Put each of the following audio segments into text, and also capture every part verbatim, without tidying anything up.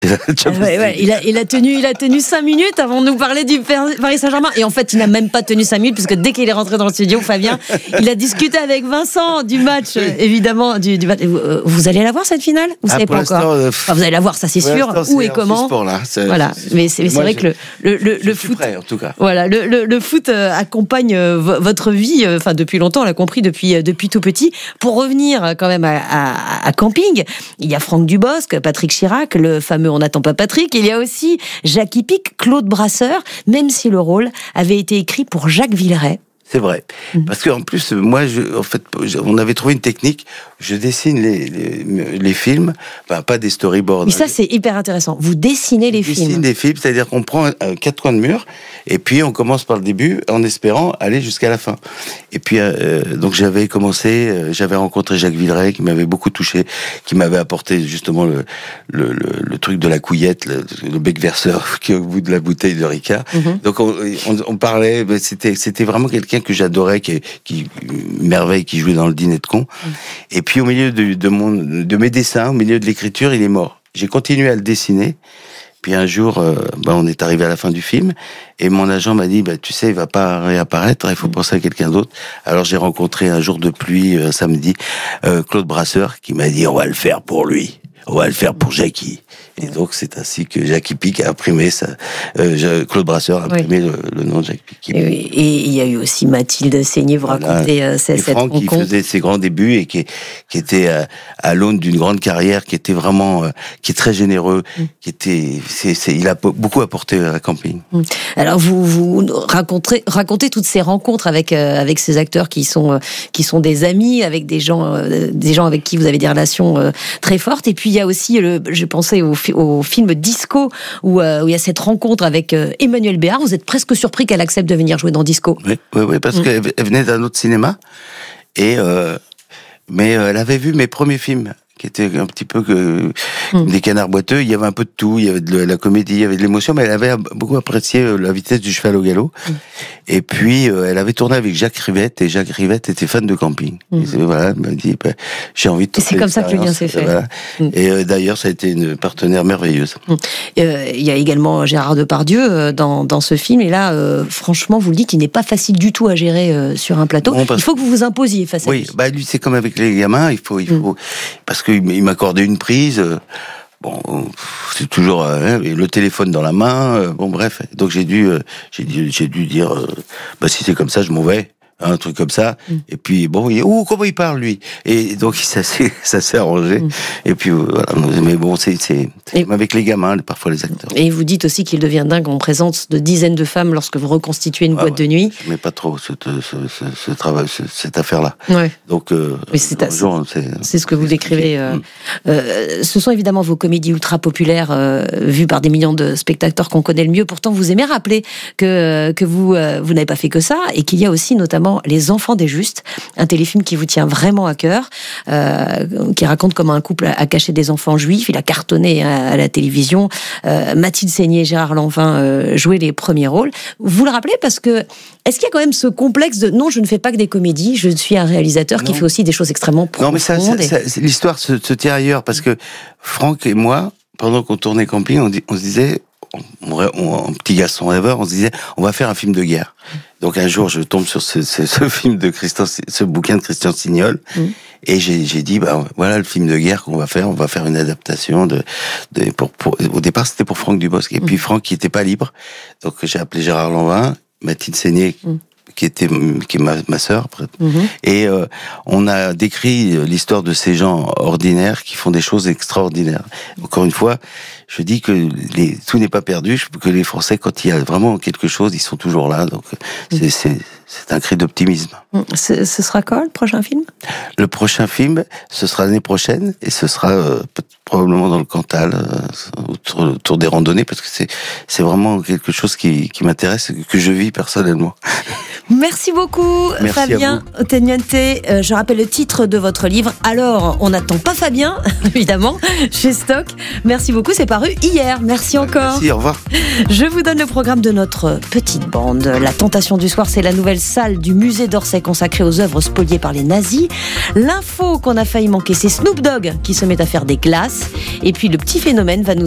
Ah ouais, ouais. Il, a, il, a tenu, il a tenu cinq minutes avant de nous parler du Paris Saint-Germain. Et en fait, il n'a même pas tenu cinq minutes, puisque dès qu'il est rentré dans le studio, Fabien, il a discuté avec Vincent du match, oui. évidemment. Du, du match. Vous allez la voir, cette finale? Vous ne ah, savez pas encore euh, enfin, vous allez la voir, ça c'est sûr. Où et comment sport, là. C'est, voilà. C'est, mais c'est, mais c'est vrai je, que le, le, le, le foot. Prêt, en tout cas. Voilà, le, le, le foot accompagne votre vie, enfin, depuis longtemps, on l'a compris, depuis, depuis tout petit. Pour revenir quand même à, à, à Camping, il y a Franck Dubosc, Patrick Chirac, le fameux On n'attend pas Patrick. Il y a aussi Jackie Pic, Claude Brasseur, même si le rôle avait été écrit pour Jacques Villeray. C'est vrai. Mmh. Parce qu'en plus, moi, je, en fait, on avait trouvé une technique. Je dessine les, les, les films, enfin, pas des storyboards. Mais ça, c'est hyper intéressant. Vous dessinez les je films. dessine des films, c'est-à-dire qu'on prend euh, quatre coins de mur, et puis on commence par le début, en espérant aller jusqu'à la fin. Et puis, euh, donc j'avais commencé, euh, j'avais rencontré Jacques Villeray, qui m'avait beaucoup touché, qui m'avait apporté justement le, le, le, le truc de la couillette, le, le bec verseur, qui est au bout de la bouteille de Ricard. Mmh. Donc on, on, on parlait, c'était, c'était vraiment quelqu'un que j'adorais, qui, qui merveille, qui jouait dans le Dîner de cons. Mmh. Et puis au milieu de, de, mon, de mes dessins, au milieu de l'écriture, il est mort. J'ai continué à le dessiner. Puis un jour, euh, bah, on est arrivé à la fin du film, et mon agent m'a dit, bah, tu sais, il va pas réapparaître, il faut mmh. penser à quelqu'un d'autre. Alors j'ai rencontré un jour de pluie, euh, samedi, euh, Claude Brasseur, qui m'a dit, on va le faire pour lui. On va le faire pour Jackie. Et donc, c'est ainsi que Jackie Pic a imprimé ça. Euh, Claude Brasseur a imprimé oui. le, le nom de Jackie Pic. Et, et il y a eu aussi Mathilde Seigné, vous voilà. racontez euh, cette, cette rencontre. Franck, qui faisait ses grands débuts et qui, qui était à, à l'aune d'une grande carrière, qui était vraiment, euh, qui est très généreux, mm. qui était, c'est, c'est, il a beaucoup apporté à Camping. Mm. Alors, vous, vous racontez, racontez toutes ces rencontres avec, euh, avec ces acteurs qui sont, euh, qui sont des amis, avec des gens, euh, des gens avec qui vous avez des relations euh, très fortes. Et puis, il y a aussi, le, je pensais au, au film Disco, où, euh, où il y a cette rencontre avec euh, Emmanuelle Béard. Vous êtes presque surpris qu'elle accepte de venir jouer dans Disco. Oui, oui, oui parce mmh. qu'elle venait d'un autre cinéma. Et, euh, mais euh, elle avait vu mes premiers films, qui étaient un petit peu que, mmh. des canards boiteux. Il y avait un peu de tout. Il y avait de la comédie, il y avait de l'émotion, mais elle avait beaucoup apprécié La vitesse du cheval au galop. Mmh. Et puis, euh, elle avait tourné avec Jacques Rivette, et Jacques Rivette était fan de Camping. Mmh. Et voilà, elle m'a dit, bah, j'ai envie de... Et c'est comme ça que le lien s'est fait. Voilà. Mmh. Et euh, d'ailleurs, ça a été une partenaire merveilleuse. Mmh. Euh, il y a également Gérard Depardieu euh, dans, dans ce film. Et là, euh, franchement, vous le dites, il n'est pas facile du tout à gérer euh, sur un plateau. Bon, il faut que vous vous imposiez face à oui, lui. Oui, bah, lui, c'est comme avec les gamins. Il faut, il faut, mmh. parce qu'il m'accordait une prise. Euh, Bon, c'est toujours euh, le téléphone dans la main. Euh, bon, bref. Donc j'ai dû, euh, j'ai dû, j'ai dû dire, euh, bah si c'est comme ça, je m'en vais. Un truc comme ça. Mm. Et puis bon, il, oh, comment il parle lui. Et donc ça s'est, ça s'est arrangé. Mm. Et puis voilà. Mais bon, c'est, c'est, c'est et, avec les gamins, parfois les acteurs. Et vous dites aussi qu'il devient dingue en présence de dizaines de femmes lorsque vous reconstituez une ah, boîte ouais. de nuit. Je mets pas trop ce, ce, ce, ce travail, ce, cette affaire-là. Ouais. Donc, euh, mais c'est, assez, jour, c'est, c'est ce que vous décrivez. Euh, mm. euh, ce sont évidemment vos comédies ultra populaires euh, vues par des millions de spectateurs qu'on connaît le mieux. Pourtant, vous aimez rappeler que que vous euh, vous n'avez pas fait que ça et qu'il y a aussi notamment Les Enfants des Justes, un téléfilm qui vous tient vraiment à cœur, euh, qui raconte comment un couple a caché des enfants juifs. Il a cartonné à, à la télévision. Euh, Mathilde Seigné et Gérard Lanvin euh, jouaient les premiers rôles. Vous le rappelez parce que est-ce qu'il y a quand même ce complexe de non, je ne fais pas que des comédies, je suis un réalisateur non. qui fait aussi des choses extrêmement profondes. Non, mais ça, ça, ça, ça l'histoire se, se tient ailleurs parce que Franck et moi, pendant qu'on tournait Camping, on, dit, on se disait. On, on, un petit garçon rêveur, on se disait, on va faire un film de guerre. Donc un jour, je tombe sur ce, ce, ce film de Christian, ce bouquin de Christian Signol, mmh. et j'ai, j'ai dit, bah voilà le film de guerre qu'on va faire. On va faire une adaptation de. de pour, pour, au départ, c'était pour Franck Dubosc, et mmh. puis Franck qui était pas libre, donc j'ai appelé Gérard Lanvin, Mathilde Seigné. Mmh. qui était qui est ma, ma sœur mmh. et euh, on a décrit l'histoire de ces gens ordinaires qui font des choses extraordinaires. Encore une fois, je dis que les, tout n'est pas perdu, que les Français, quand il y a vraiment quelque chose, ils sont toujours là. Donc mmh. c'est, c'est, c'est un cri d'optimisme. Ce, ce sera quoi le prochain film ? Le prochain film, ce sera l'année prochaine, et ce sera euh, probablement dans le Cantal, euh, autour, autour des randonnées, parce que c'est, c'est vraiment quelque chose qui, qui m'intéresse, que je vis personnellement. Merci beaucoup, Merci Fabien Otteniente. Euh, je rappelle le titre de votre livre. Alors, on n'attend pas Fabien, évidemment, chez Stock. Merci beaucoup, c'est paru hier. Merci encore. Merci, au revoir. Je vous donne le programme de notre petite bande. La Tentation du soir, c'est la nouvelle salle du musée d'Orsay consacrée aux œuvres spoliées par les nazis. L'info qu'on a failli manquer, c'est Snoop Dogg qui se met à faire des glaces. Et puis, le petit phénomène va nous aider avec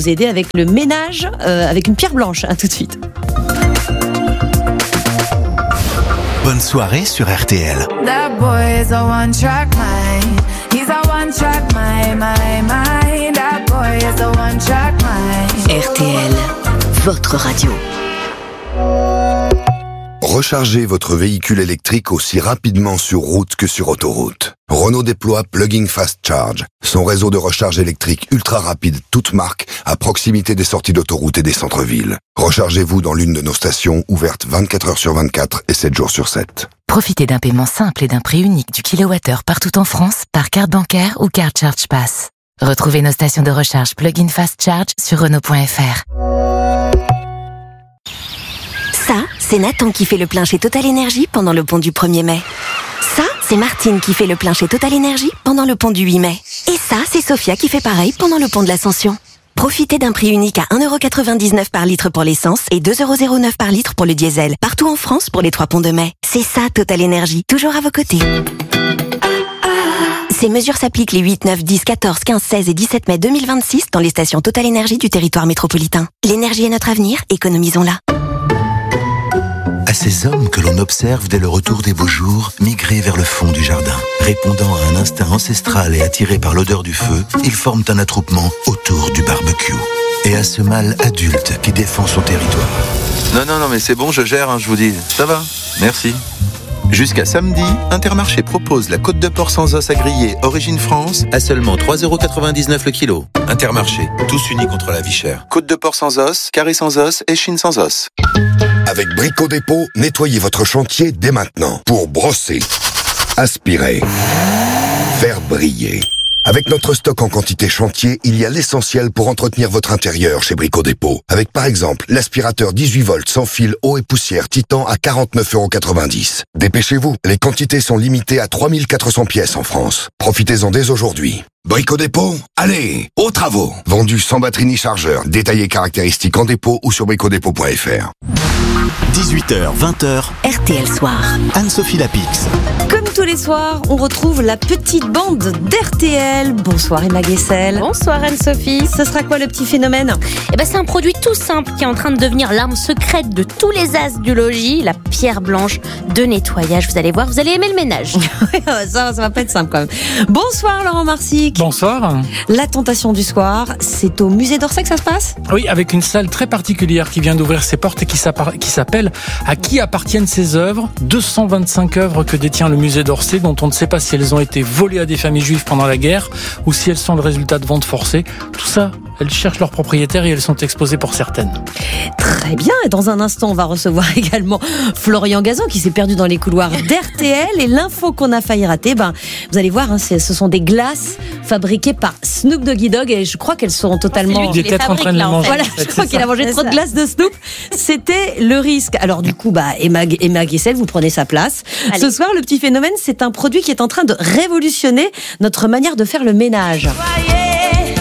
avec le ménage, euh, avec une pierre blanche. À tout de suite. Bonne soirée sur R T L. That boy is a one-track mind. He's a one-track mind, mind, mind. That boy is a one-track mind. R T L, votre radio. Rechargez votre véhicule électrique aussi rapidement sur route que sur autoroute. Renault déploie Plug-in Fast Charge, son réseau de recharge électrique ultra rapide toute marque à proximité des sorties d'autoroute et des centres-villes. Rechargez-vous dans l'une de nos stations ouvertes vingt-quatre heures sur vingt-quatre et sept jours sur sept. Profitez d'un paiement simple et d'un prix unique du kilowattheure partout en France par carte bancaire ou carte Charge Pass. Retrouvez nos stations de recharge Plug-in Fast Charge sur Renault point F R. Ça, c'est Nathan qui fait le plein chez Total Énergie pendant le pont du premier mai. Ça, c'est Martine qui fait le plein chez Total Énergie pendant le pont du huit mai. Et ça, c'est Sophia qui fait pareil pendant le pont de l'Ascension. Profitez d'un prix unique à un euro quatre-vingt-dix-neuf par litre pour l'essence et deux euros zéro neuf par litre pour le diesel. Partout en France pour les trois ponts de mai. C'est ça, Total Énergie, toujours à vos côtés. Ces mesures s'appliquent les huit, neuf, dix, quatorze, quinze, seize et dix-sept mai deux mille vingt-six dans les stations Total Énergie du territoire métropolitain. L'énergie est notre avenir, économisons-la. À ces hommes que l'on observe dès le retour des beaux jours migrer vers le fond du jardin. Répondant à un instinct ancestral et attirés par l'odeur du feu, ils forment un attroupement autour du barbecue. Et à ce mâle adulte qui défend son territoire. Non, non, non, mais c'est bon, je gère, hein, je vous dis. Ça va, merci. Jusqu'à samedi, Intermarché propose la côte de porc sans os à griller Origine France à seulement trois euros quatre-vingt-dix-neuf le kilo. Intermarché, tous unis contre la vie chère. Côte de porc sans os, carré sans os et chine sans os. Avec Brico Dépôt, nettoyez votre chantier dès maintenant pour brosser, aspirer, faire briller. Avec notre stock en quantité chantier, il y a l'essentiel pour entretenir votre intérieur chez Brico Dépôt. Avec par exemple l'aspirateur dix-huit volts sans fil eau et poussière Titan à quarante-neuf euros quatre-vingt-dix. Dépêchez-vous, les quantités sont limitées à trois mille quatre cents pièces en France. Profitez-en dès aujourd'hui. Brico Dépôt, allez, aux travaux. Vendu sans batterie ni chargeur, détaillé caractéristiques en dépôt ou sur brico dépôt point F R. dix-huit heures, vingt heures, R T L Soir. Anne-Sophie Lapix. Comme tous les soirs, on retrouve la petite bande d'R T L. Bonsoir Emma Guessel. Bonsoir Anne-Sophie. Ce sera quoi le petit phénomène ? Eh ben, c'est un produit tout simple qui est en train de devenir l'arme secrète de tous les as du logis, la pierre blanche de nettoyage. Vous allez voir, vous allez aimer le ménage. ça, ça va pas être simple quand même. Bonsoir Laurent Marsic. Bonsoir. La tentation du soir, c'est au musée d'Orsay que ça se passe ? Oui, avec une salle très particulière qui vient d'ouvrir ses portes et qui s'appelle « À qui appartiennent ces œuvres ?» deux cent vingt-cinq œuvres que détient le musée d'Orsay, dont on ne sait pas si elles ont été volées à des familles juives pendant la guerre ou si elles sont le résultat de ventes forcées. Tout ça, elles cherchent leurs propriétaires et elles sont exposées pour certaines. Très bien. Et dans un instant, on va recevoir également Florian Gazan qui s'est perdu dans les couloirs d'R T L. Et l'info qu'on a failli rater, ben, vous allez voir, hein, ce sont des glaces fabriquées par Snoop Doggy Dogg et je crois qu'elles sont totalement... Il est peut-être en train de les manger. Voilà, je crois qu'il a mangé trop de glace de Snoop. C'était le risque. Alors du coup, bah, Emma, Emma Guessel, vous prenez sa place. Allez. Ce soir, le petit phénomène, c'est un produit qui est en train de révolutionner notre manière de faire le ménage. Voyez,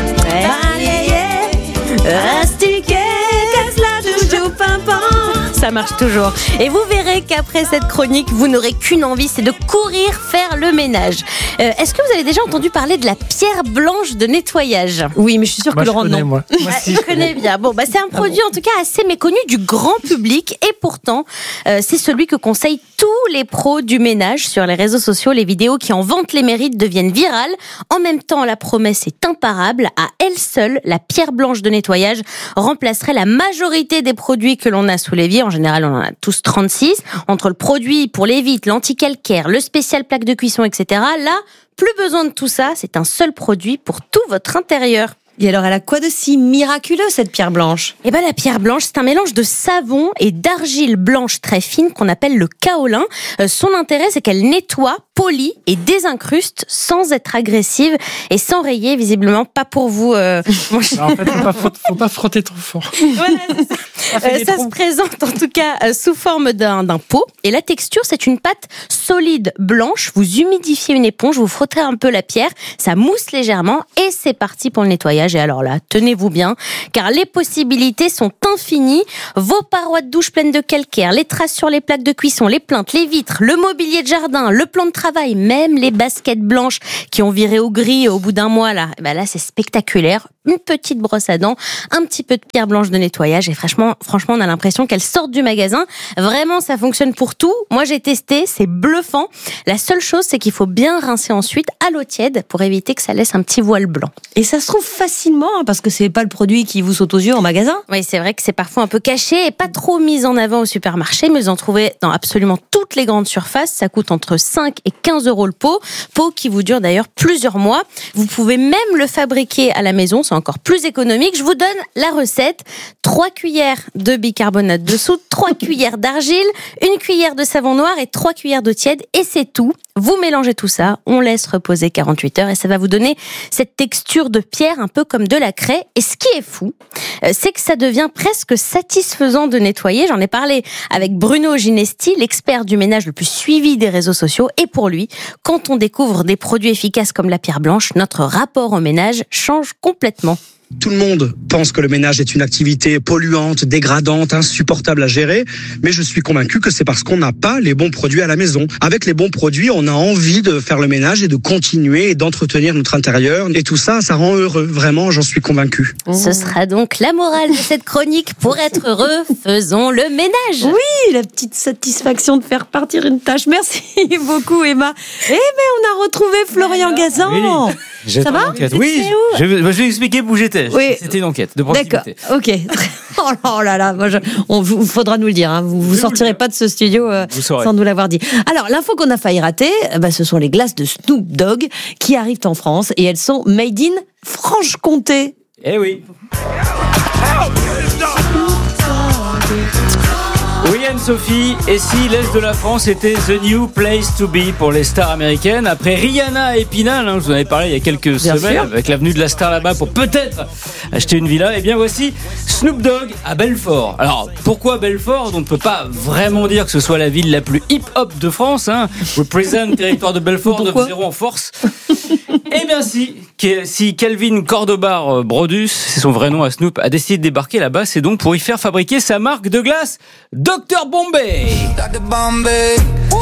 ça marche toujours. Et vous verrez qu'après cette chronique, vous n'aurez qu'une envie, c'est de courir faire le ménage. Euh, est-ce que vous avez déjà entendu parler de la pierre blanche de nettoyage ? Oui, mais je suis sûre moi, que Laurent, non. Moi. Moi aussi, je connais bien. Bon, bah, c'est un produit en tout cas assez méconnu du grand public et pourtant, euh, c'est celui que conseillent tous les pros du ménage sur les réseaux sociaux. Les vidéos qui en vantent les mérites deviennent virales. En même temps, la promesse est imparable. À elle seule, la pierre blanche de nettoyage remplacerait la majorité des produits que l'on a sous l'évier. En général, on en a tous trente-six. Entre le produit pour les vitres, l'anti-calcaire, le spécial plaque de cuisson, et cetera. Là, plus besoin de tout ça. C'est un seul produit pour tout votre intérieur. Et alors, elle a quoi de si miraculeux, cette pierre blanche ? Eh ben, la pierre blanche, c'est un mélange de savon et d'argile blanche très fine qu'on appelle le kaolin. Euh, son intérêt, c'est qu'elle nettoie, polie et désincruste sans être agressive et sans rayer, visiblement pas pour vous. Euh... Non, en fait, faut pas, faut, faut pas frotter trop fort. Voilà, ça, ça, euh, ça se présente en tout cas euh, sous forme d'un, d'un pot. Et la texture, c'est une pâte solide blanche. Vous humidifiez une éponge, vous frotterez un peu la pierre, ça mousse légèrement et c'est parti pour le nettoyage. Et alors là, tenez-vous bien, car les possibilités sont infinies. Vos parois de douche pleines de calcaire, les traces sur les plaques de cuisson, les plinthes, les vitres, le mobilier de jardin, le plan de travail, même les baskets blanches qui ont viré au gris au bout d'un mois, là, ben là c'est spectaculaire. une petite brosse à dents, un petit peu de pierre blanche de nettoyage et franchement, franchement, on a l'impression qu'elles sortent du magasin. Vraiment, ça fonctionne pour tout. Moi, j'ai testé, c'est bluffant. La seule chose, c'est qu'il faut bien rincer ensuite à l'eau tiède pour éviter que ça laisse un petit voile blanc. Et ça se trouve facilement, hein, parce que c'est pas le produit qui vous saute aux yeux en magasin. Oui, c'est vrai que c'est parfois un peu caché et pas trop mis en avant au supermarché, mais vous en trouvez dans absolument toutes les grandes surfaces. Ça coûte entre cinq et quinze euros le pot. Pot qui vous dure d'ailleurs plusieurs mois. Vous pouvez même le fabriquer à la maison, c'est encore plus économique. Je vous donne la recette. trois cuillères de bicarbonate de soude, trois cuillères d'argile, une cuillère de savon noir et trois cuillères d'eau tiède et c'est tout. Vous mélangez tout ça, on laisse reposer quarante-huit heures et ça va vous donner cette texture de pierre un peu comme de la craie. Et ce qui est fou, c'est que ça devient presque satisfaisant de nettoyer. J'en ai parlé avec Bruno Ginesti, l'expert du ménage le plus suivi des réseaux sociaux. Et pour lui, quand on découvre des produits efficaces comme la pierre blanche, notre rapport au ménage change complètement. Tout le monde pense que le ménage est une activité polluante, dégradante, insupportable à gérer, mais je suis convaincu que c'est parce qu'on n'a pas les bons produits à la maison. Avec les bons produits, on a envie de faire le ménage et de continuer et d'entretenir notre intérieur. Et tout ça, ça rend heureux. Vraiment, j'en suis convaincu. Ce sera donc la morale de cette chronique. Pour être heureux, faisons le ménage. Oui, la petite satisfaction de faire partir une tâche. Merci beaucoup, Emma. Eh ben, on a retrouvé Florian Gazan. Oui. J'ai Ça va enquête. Oui, je, je vais expliquer où j'étais. Oui. C'était une enquête de proximité. D'accord, ok. Oh là là, moi je, on vous faudra nous le dire. Hein. Vous vous sortirez pas de ce studio euh, sans nous l'avoir dit. Alors, l'info qu'on a failli rater, bah, ce sont les glaces de Snoop Dogg qui arrivent en France et elles sont made in Franche-Comté. Eh oui. Oui, Anne-Sophie, et si l'Est de la France était the new place to be pour les stars américaines, après Rihanna et Pinal, hein, je vous en avais parlé il y a quelques Bien semaines, sûr. Avec l'avenue de la star là-bas pour peut-être acheter une villa, et bien voici Snoop Dogg à Belfort. Alors, pourquoi Belfort? On ne peut pas vraiment dire que ce soit la ville la plus hip-hop de France, hein. Represent, territoire de Belfort, neuf zéro en force. Eh bien si, si Calvin Cordobar Brodus, c'est son vrai nom à Snoop, a décidé de débarquer là-bas, c'est donc pour y faire fabriquer sa marque de glace, docteur Bombay. docteur Bombay.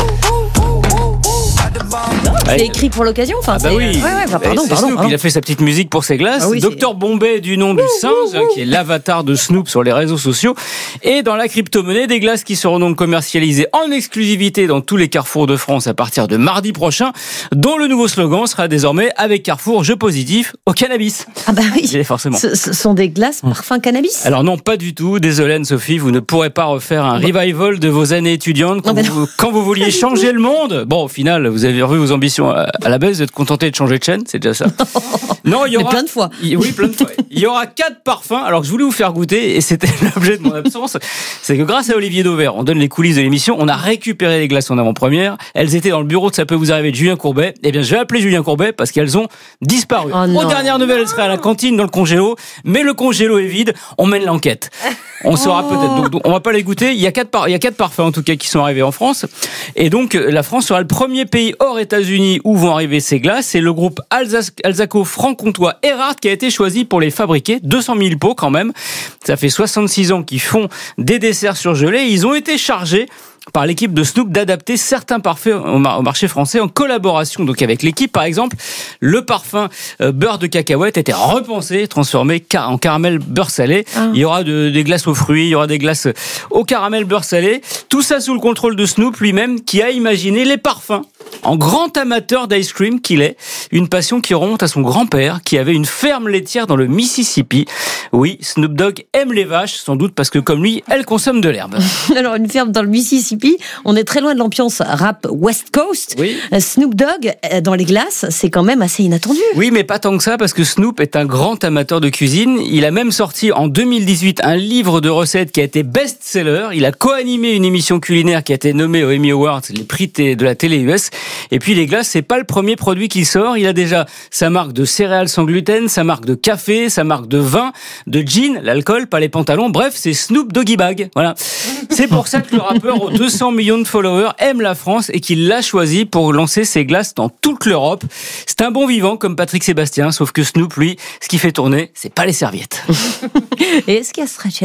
C'est écrit pour l'occasion, enfin. Ah bah oui. Ouais, ouais, bah pardon, pardon, Snoop, pardon. il a fait sa petite musique pour ses glaces. Ah oui, docteur Bombay du nom du singe, hein, qui est l'avatar de Snoop sur les réseaux sociaux. Et dans la crypto-monnaie, des glaces qui seront donc commercialisées en exclusivité dans tous les carrefours de France à partir de mardi prochain, dont le nouveau slogan sera désormais avec Carrefour, jeu positif au cannabis. Ah bah oui. Et forcément. Ce, ce sont des glaces parfum cannabis. Alors non, pas du tout. Désolé Anne-Sophie, vous ne pourrez pas refaire un revival de vos années étudiantes quand, non, vous, quand vous vouliez changer le monde. Bon, au final, vous avez revu vos ambitions à la baisse, vous êtes contenté de changer de chaîne, c'est déjà ça. Non, il y aura mais plein de fois. Il, oui, plein de fois. Il y aura quatre parfums. Alors que je voulais vous faire goûter, et c'était l'objet de mon absence, c'est que grâce à Olivier Dauvert, on donne les coulisses de l'émission, on a récupéré les glaces en avant-première. Elles étaient dans le bureau de Ça peut vous arriver de Julien Courbet. Eh bien, je vais appeler Julien Courbet parce qu'elles ont disparu. Oh Aux dernières nouvelles, elles seraient à la cantine dans le congélo, mais le congélo est vide. On mène l'enquête. On saura oh. peut-être. Donc, donc, on va pas les goûter. Il y a quatre par... il y a quatre parfums en tout cas qui sont arrivés en France. Et donc, la France sera le premier pays hors États-Unis où vont arriver ces glaces. C'est le groupe Alsace... Alsaco-Franc-Comtois Erhardt qui a été choisi pour les fabriquer. deux cent mille pots quand même. Ça fait soixante-six ans qu'ils font des desserts surgelés. Ils ont été chargés par l'équipe de Snoop d'adapter certains parfums au marché français en collaboration donc avec l'équipe. Par exemple, le parfum euh, beurre de cacahuète a été repensé, transformé en caramel beurre salé. Ah. Il y aura de, des glaces aux fruits, il y aura des glaces au caramel beurre salé. Tout ça sous le contrôle de Snoop lui-même qui a imaginé les parfums. En grand amateur d'ice cream qu'il est, une passion qui remonte à son grand-père qui avait une ferme laitière dans le Mississippi. Oui, Snoop Dogg aime les vaches, sans doute parce que comme lui, elle consomme de l'herbe. Alors une ferme dans le Mississippi, on est très loin de l'ambiance rap West Coast. Oui. Snoop Dogg dans les glaces, c'est quand même assez inattendu. Oui, mais pas tant que ça parce que Snoop est un grand amateur de cuisine. Il a même sorti en deux mille dix-huit un livre de recettes qui a été best-seller. Il a co-animé une émission culinaire qui a été nommée aux Emmy Awards, les prix de la télé U S. Et puis les glaces, c'est pas le premier produit qu'il sort. Il a déjà sa marque de céréales sans gluten, sa marque de café, sa marque de vin, de gin, l'alcool, pas les pantalons. Bref, c'est Snoop Doggy Bag. Voilà. C'est pour ça que le rappeur aux deux cents millions de followers aime la France et qu'il l'a choisi pour lancer ses glaces dans toute l'Europe. C'est un bon vivant comme Patrick Sébastien, sauf que Snoop, lui, ce qui fait tourner, c'est pas les serviettes. Et est-ce qu'il y a Stracciatella ?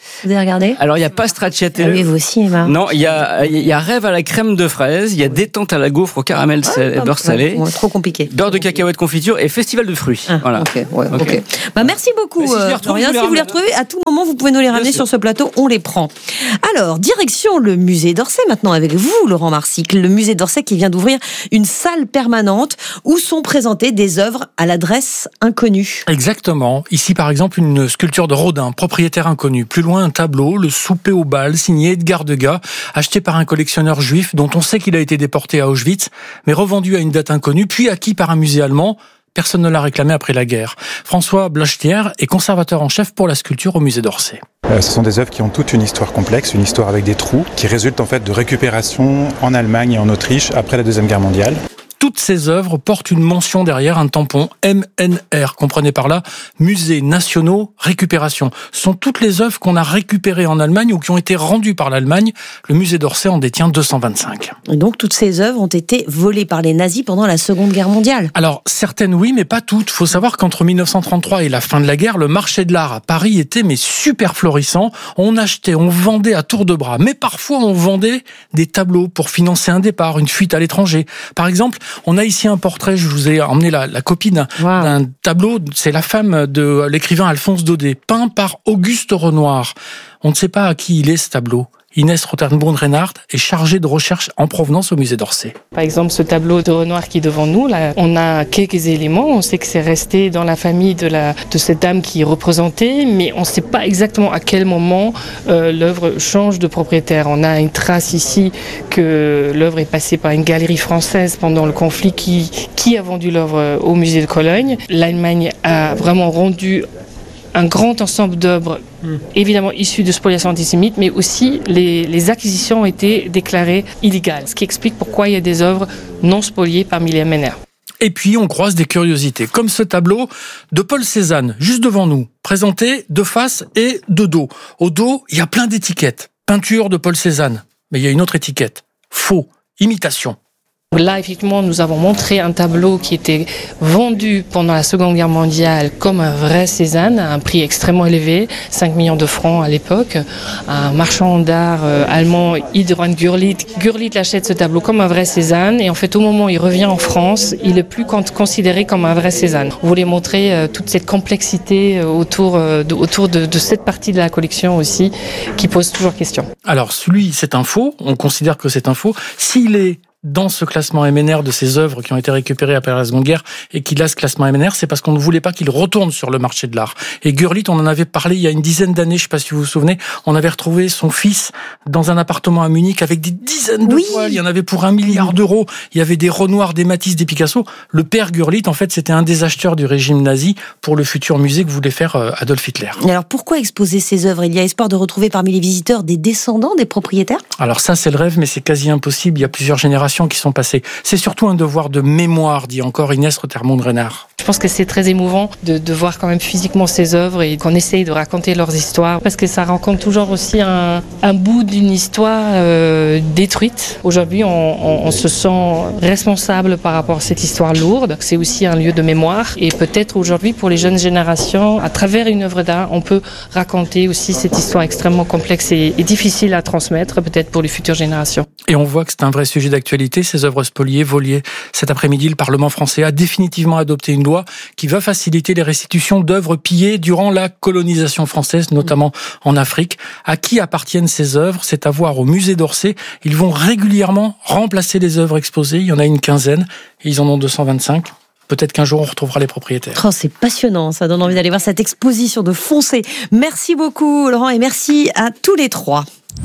Vous avez regardé? Alors, il n'y a pas stracciatelle. Ah oui, vous aussi, Emma. Non, il y a, il y a rêve à la crème de fraise, il y a détente à la gaufre au caramel Ouais, beurre salé. Ouais, trop compliqué. Beurre de cacahuète confiture et festival de fruits. Ah, voilà. Ok, ouais, ok. Ok. Bah, merci beaucoup. Mais si je les euh, retrouve, Florian. je vous les Si vous les ramène. retrouvez, à tout moment, vous pouvez nous les ramener sûr. sur ce plateau, on les prend. Alors, direction le musée d'Orsay maintenant avec vous, Laurent Marsicle. Le musée d'Orsay qui vient d'ouvrir une salle permanente où sont présentées des œuvres à l'adresse inconnue. Exactement. Ici, par exemple, une sculpture de Rodin, propriétaire inconnu. Plus loin, un tableau, Le souper au bal, signé Edgar Degas, acheté par un collectionneur juif dont on sait qu'il a été déporté à Auschwitz, mais revendu à une date inconnue, puis acquis par un musée allemand. Personne ne l'a réclamé après la guerre. François Blachetière est conservateur en chef pour la sculpture au musée d'Orsay. Euh, ce sont des œuvres qui ont toute une histoire complexe, une histoire avec des trous, qui résultent en fait de récupération en Allemagne et en Autriche après la Deuxième Guerre mondiale. Toutes ces œuvres portent une mention derrière, un tampon M N R. Comprenez par là, Musées Nationaux Récupération. Ce sont toutes les œuvres qu'on a récupérées en Allemagne ou qui ont été rendues par l'Allemagne. Le musée d'Orsay en détient deux cent vingt-cinq. Et donc, toutes ces œuvres ont été volées par les nazis pendant la Seconde Guerre mondiale. Alors, certaines oui, mais pas toutes. Faut savoir qu'entre mille neuf cent trente-trois et la fin de la guerre, le marché de l'art à Paris était mais super florissant. On achetait, on vendait à tour de bras. Mais parfois, on vendait des tableaux pour financer un départ, une fuite à l'étranger. Par exemple, on a ici un portrait, je vous ai emmené la, la copie d'un, wow. d'un tableau, c'est la femme de l'écrivain Alphonse Daudet, peint par Auguste Renoir. On ne sait pas à qui il est ce tableau. Inès Rothenbrunn-Reinhardt est chargée de recherche en provenance au musée d'Orsay. Par exemple, ce tableau de Renoir qui est devant nous, là, on a quelques éléments. On sait que c'est resté dans la famille de, la, de cette dame qui est représentée, mais on ne sait pas exactement à quel moment euh, l'œuvre change de propriétaire. On a une trace ici que l'œuvre est passée par une galerie française pendant le conflit qui, qui a vendu l'œuvre au musée de Cologne. L'Allemagne a vraiment rendu un grand ensemble d'œuvres, mmh. évidemment issues de spoliations antisémites, mais aussi les, les acquisitions ont été déclarées illégales, ce qui explique pourquoi il y a des œuvres non spoliées parmi les M N R. Et puis, on croise des curiosités, comme ce tableau de Paul Cézanne, juste devant nous, présenté de face et de dos. Au dos, il y a plein d'étiquettes. Peinture de Paul Cézanne. Mais il y a une autre étiquette. Faux. Imitation. Là, effectivement, nous avons montré un tableau qui était vendu pendant la Seconde Guerre mondiale comme un vrai Cézanne, à un prix extrêmement élevé, cinq millions de francs à l'époque. Un marchand d'art euh, allemand, Hildrand Gurlitt, Gurlitt achète ce tableau comme un vrai Cézanne, et en fait, au moment où il revient en France, il est plus considéré comme un vrai Cézanne. On voulait montrer euh, toute cette complexité euh, autour, euh, de, autour de, de cette partie de la collection aussi, qui pose toujours question. Alors, celui, c'est un faux, on considère que c'est un faux. S'il est dans ce classement M N R de ces œuvres qui ont été récupérées après la Seconde Guerre et qu'il a ce classement M N R, c'est parce qu'on ne voulait pas qu'il retourne sur le marché de l'art. Et Gurlitt, on en avait parlé il y a une dizaine d'années, je ne sais pas si vous vous souvenez, on avait retrouvé son fils dans un appartement à Munich avec des dizaines de oui. toiles, il y en avait pour un milliard d'euros, il y avait des Renoir, des Matisse, des Picasso. Le père Gurlitt, en fait, c'était un des acheteurs du régime nazi pour le futur musée que voulait faire Adolf Hitler. Et alors pourquoi exposer ces œuvres ? Il y a espoir de retrouver parmi les visiteurs des descendants des propriétaires ? Alors ça, c'est le rêve, mais c'est quasi impossible, il y a plusieurs générations qui sont passées. C'est surtout un devoir de mémoire, dit encore Inès Rothenbrunn-Reinhardt. Je pense que c'est très émouvant de, de voir quand même physiquement ces œuvres et qu'on essaye de raconter leurs histoires, parce que ça raconte toujours aussi un, un bout d'une histoire euh, détruite. Aujourd'hui, on, on, on se sent responsable par rapport à cette histoire lourde. C'est aussi un lieu de mémoire, et peut-être aujourd'hui pour les jeunes générations, à travers une œuvre d'art, on peut raconter aussi cette histoire extrêmement complexe et, et difficile à transmettre, peut-être pour les futures générations. Et on voit que c'est un vrai sujet d'actualité, ces œuvres spoliées, volées. Cet après-midi, le Parlement français a définitivement adopté une loi qui va faciliter les restitutions d'œuvres pillées durant la colonisation française, notamment en Afrique. À qui appartiennent ces œuvres ? C'est à voir au musée d'Orsay. Ils vont régulièrement remplacer les œuvres exposées. Il y en a une quinzaine et ils en ont deux cent vingt-cinq. Peut-être qu'un jour on retrouvera les propriétaires. Oh, c'est passionnant, ça donne envie d'aller voir cette exposition, de foncer. Merci beaucoup Laurent et merci à tous les trois.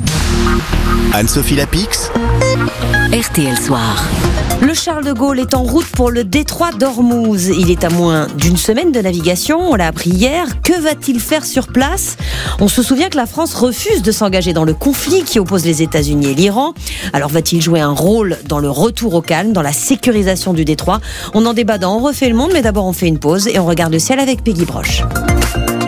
Anne-Sophie Lapix, R T L Soir. Le Charles de Gaulle est en route pour le détroit d'Ormuz. Il est à moins d'une semaine de navigation, on l'a appris hier. Que va-t-il faire sur place ? On se souvient que la France refuse de s'engager dans le conflit qui oppose les États-Unis et l'Iran. Alors va-t-il jouer un rôle dans le retour au calme, dans la sécurisation du détroit ? On en débat dans On refait le monde, mais d'abord on fait une pause et on regarde le ciel avec Peggy Broche.